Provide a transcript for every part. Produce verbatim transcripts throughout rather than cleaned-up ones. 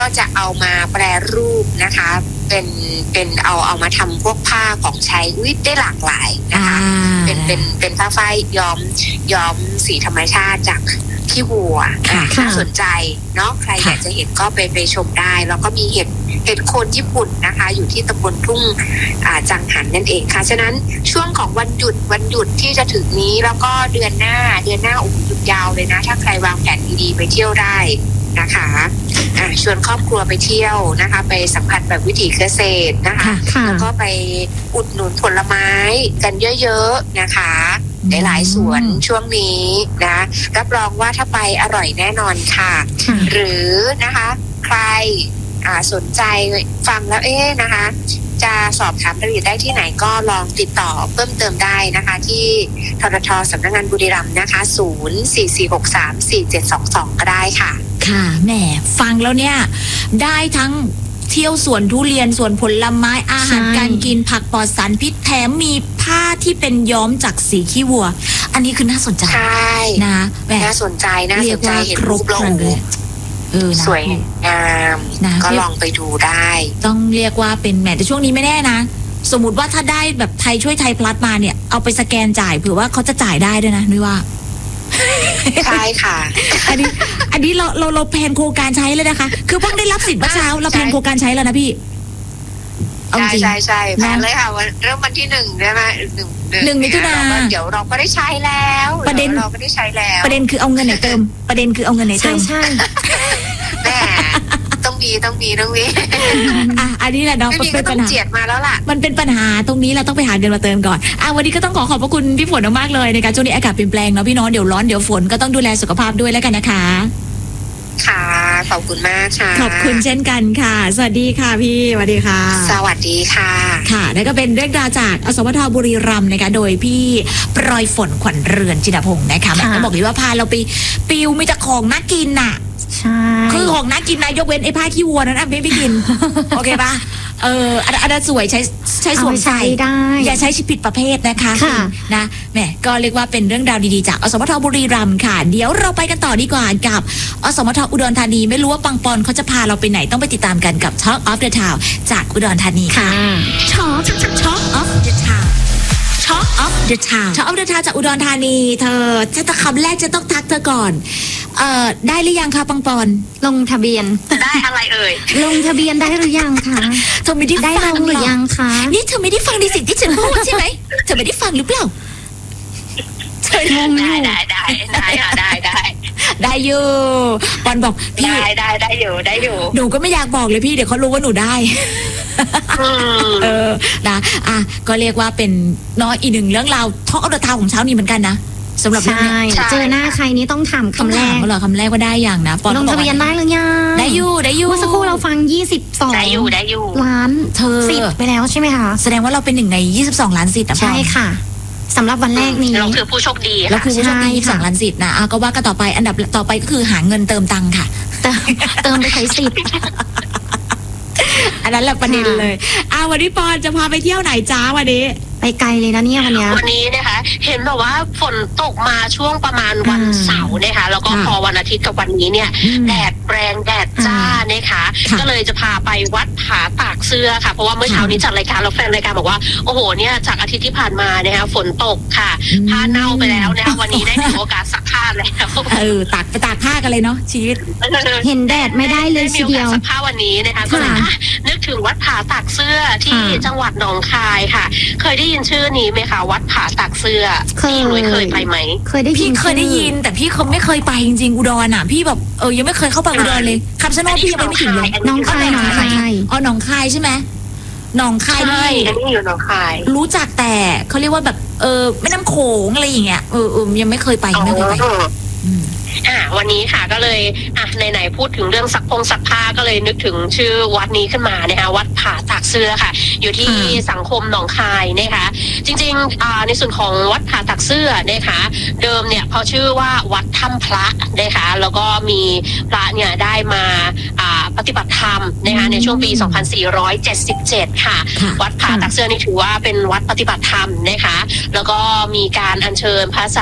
ก็จะเอามาแปรรูปนะคะเป็นเป็นเอาเอามาทำพวกผ้าของใช้วิได้หลากหลายนะคะเป็นเป็นเป็นผ้าฝ้ายย้อมย้อมสีธรรมชาติจากขี้วัวน่าสนใจเนาะใครอยากจะเห็นก็ไปไปชมได้แล้วก็มีเห็ดเห็ดโคนญี่ปุ่นนะคะอยู่ที่ตำบลทุ่งจังหันนั่นเองค่ะฉะนั้นช่วงของวันหยุดวันหยุดที่จะถึงนี้แล้วก็เดือนหน้าเดือนหน้าโอ้โหหยุดยาวเลยนะถ้าใครวางแผนดีๆไปเที่ยวได้นะคะอ่ะชวนครอบครัวไปเที่ยวนะคะไปสัมผัสแบบวิถีเกษตรนะคะแล้วก็ไปอุดหนุนผลไม้กันเยอะๆนะคะในหลายสวนช่วงนี้นะรับรองว่าถ้าไปอร่อยแน่นอนค่ะหรือนะคะใครอ่าสนใจฟังแล้วเอ๊ะนะคะจะสอบถามรายละเอียดได้ที่ไหนก็ลองติดต่อเพิ่มเติมได้นะคะที่ททท.สำนักงานบุรีรัมย์นะคะศูนย์ สี่ สี่ หก สาม สี่ เจ็ด สอง สองก็ได้ค่ะค่ะแหมฟังแล้วเนี่ยได้ทั้งเที่ยวสวนทุเรียนสวนผลไม้อาหารการกินผักปลอดสารพิษแถมมีผ้าที่เป็นย้อมจากสีขี้วัวอันนี้คือน่าสนใจนะน่าสนใจน่าสนใจเห็นรูปลงเออสวยงามนะก็ลองไปดูได้ต้องเรียกว่าเป็นแหมแต่ช่วงนี้ไม่แน่นะสมมติว่าถ้าได้แบบไทยช่วยไทยพลัสมาเนี่ยเอาไปสแกนจ่ายเผื่อว่าเขาจะจ่ายได้ด้วยนะนุ้ยว่าใช่ค่ะอันนี้อันนี้เราเราเราแพนโครงการใช้เลยนะคะคือเพิ่งได้รับสิทธิ์เมื่อเช้าเราแพนโครงการใช้แล้วนะพี่ใช่ใช่ใช่แพนเลยค่ะวันเริ่มวันที่หนึ่งใช่ไหมหนึ่งหนึ่งมิถุนาเดี๋ยวเราก็ได้ใช้แล้วประเด็นเราก็ได้ใช้แล้วประเด็นคือเอาเงินไหนเติมประเด็นคือเอาเงินไหนเติมใช่แม่ต้องมีต้องมีต้องมีอ่ะอันนี้แหละเนาะมันเป็นปัญหาเจียดมาแล้วล่ะมันเป็นปัญหาตรงนี้เราต้องไปหาเงินมาเติมก่อนอ่ะวันนี้ก็ต้องขอขอบพระคุณพี่ฝนมากเลยในการช่วงนี้อากาศเปลี่ยนแปลงเนาะพี่น้องเดี๋ยวร้อนเดี๋ยวฝนก็ต้องดูแลสุขภาพด้วยแล้วกันนะคะค่ะขอบคุณมากค่ะขอบคุณเช่นกันค่ะสวัสดีค่ะพี่สวัสดีค่ะสวัสดีค่ะค่ะนั่นก็เป็นเรื่องราวจากอสมทบุรีรัมย์นะคะโดยพี่ปรอยฝนขวัญเรือนจินพงศ์นะคะแม่บอกเลยว่าพาเราไปปิวมีแต่ของน่ากินน่ะใช่คือของน่ากินนะยกเว้นไอ้ผ้าขี้วัวนั้นอ่ะไม่ไม่กินโอเคปะเอออันนั้นสวยใช้ใช้สวมใส่ได้อย่าใช้ผิดประเภทนะคะนะแหมก็เรียกว่าเป็นเรื่องราวดีๆจากอสมทบุรีรัมย์ค่ะเดี๋ยวเราไปกันต่อดีกว่ากับอสมทอุดรธานีไม่รู้ว่าปังปอนเขาจะพาเราไปไหนต้องไปติดตามกันกับ Talk of the Town จากอุดรธานีค่ะ Talk Talk of the Town Talk of the Town Talk of the Town จากอุดรธานีเธอจะคำแรกจะต้องทักเธอก่อนเอ่อได้หรือยังคะปังปอนลงทะเบียนได้อะไรเอ่ยลงทะเบียนได้หรือยังคะเธอไม่ได้ได้ลงหรือยังคะนี่เธอไม่ได้ฟังในสิ่งที่ฉันพูดใช่ไหมเธอไม่ได้ฟังหรือเปล่าเธองงได้ได้ได้ได้ค่ะได้ได้ได้อยู่ปอนบอกพี่ได้ได้ได้อยู่ได้อยู่หนูก็ไม่อยากบอกเลยพี่เดี๋ยวเขารู้ว่าหนูได้เออนะอ่ะก็เรียกว่าเป็นน้อยอีกหนึ่งเรื่องราวทอล์กเอาเดอะทาวน์ของเช้านี้เหมือนกันนะสำหรับใช่เจอหน้าใครนี้ต้องถามคำแรกเหรอคำแแรกว่าได้อย่างนะลงทะเบียนได้หรือยังได้อยู่ได้อยู่เมื่อสักครู่เราฟังยี่สิบสองได้อยู่ได้อยู่ล้านเธอสิทธิ์ไปแล้วใช่ไหมคะแสดงว่าเราเป็นหนึ่งในยี่สิบสองล้านสิทธิ์ใช่ค่ะสำหรับวันแรกนี้เราคือผู้โชคดีเราคือผู้โชคดียี่สิบสองล้านสิทธิ์นะก็ว่ากันต่อไปอันดับต่อไปก็คือหาเงินเติมตังค์ค่ะเติมไปใช้สิทธิ์อันนั้นแหละประเด็นเลยอ่าวันนี้ปอนจะพาไปเที่ยวไหนจ้าวันนี้ไปไกลเลยนะเนี่ยวันนี้วันนี้นะคะเห็นแบบว่าฝนตกมาช่วงประมาณวันเสาร์นะคะแล้วก็พอวันอาทิตย์กับวันนี้เนี่ยแดดแรงแดดจ้านะคะก็เลยจะพาไปวัดผาตากเสื้อค่ะเพราะว่าเมื่อเช้านี้จัดรายการแล้วแฟนรายการบอกว่าโอ้โหเนี่ยจากอาทิตย์ที่ผ่านมานะคะฝนตกค่ะผ้าเน่าไปแล้วนะคะวันนี้ได้ถือโอกาสซักผ้าแล้วเออตากไปตากผ้ากันเลยเนาะชีวิตเห็นแดดไม่ได้เลยทีเดียวซักผ้าวันนี้นะคะก็เลยนึกถึงวัดผาตากเสื้อที่จังหวัดหนองคายค่ะเคยได้ยินชื่อนี้ไหมคะวัดผาตากเสื้อพี่หนุ่ยเคยไปไหมเคยได้พี่เคยได้ยินแต่พี่เขาไม่เคยไปจริงๆอุดรอ่ะพี่แบบเออยังไม่เคยเข้าไปอุดรเลยคำชะโนดพี่ยังไม่ถึงเลยน้องคายน้องคายอ๋อหนองคายใช่ไหมหนองคายนี่อันนี้อยู่หนองคายรู้จักแต่เขาเรียกว่าแบบเออแม่น้ำโขงอะไรอย่างเงี้ยเออเออยังไม่เคยไปไม่เคยไปอ่าวันนี้ค่ะก็เลยอ่ะไหนๆพูดถึงเรื่องซักพงซักผ้าก็เลยนึกถึงชื่อวัดนี้ขึ้นมานะคะวัดผาตากเสื้อค่ะอยู่ที่สังคมหนองคายนะคะจริงๆอ่าในส่วนของวัดผาตากเสื้อนะคะเดิมเนี่ยเขาชื่อว่าวัดถ้ำพระนะคะแล้วก็มีพระเนี่ยได้มาอ่าปฏิบัติธรรมนะคะในช่วงปีสองพันสี่ร้อยเจ็ดสิบเจ็ดค่ะวัดผาตากเสื้อนี่ถือว่าเป็นวัดปฏิบัติธรรมนะคะแล้วก็มีการอัญเชิญพระ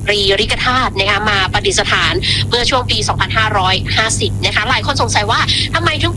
รีริกธาตุนะคะมาประดิษฐานเมื่อช่วงปี สองพันห้าร้อยห้าสิบ นะคะหลายคนสงสัยว่าทำไมถึง